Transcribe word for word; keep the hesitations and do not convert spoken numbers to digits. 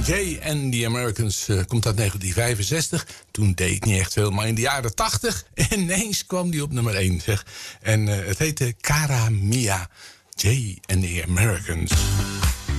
Jay and the Americans uh, komt uit negentien vijfenzestig. Toen deed ik niet echt veel, maar in de jaren tachtig ineens kwam die op nummer één. Zeg. En uh, het heette Cara Mia. Jay and the Americans.